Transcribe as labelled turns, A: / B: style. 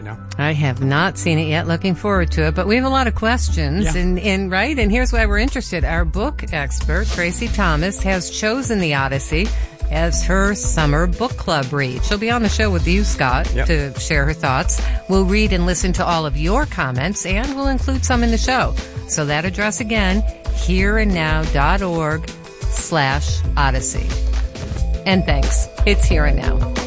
A: No.
B: I have not seen it yet. Looking forward to it, but we have a lot of questions, and right. And here's why we're interested. Our book expert, Tracy Thomas, has chosen The Odyssey as her summer book club read. She'll be on the show with you, Scott, to share her thoughts. We'll read and listen to all of your comments, and we'll include some in the show. So that address again, hereandnow.org/Odyssey. And thanks. It's Here and Now.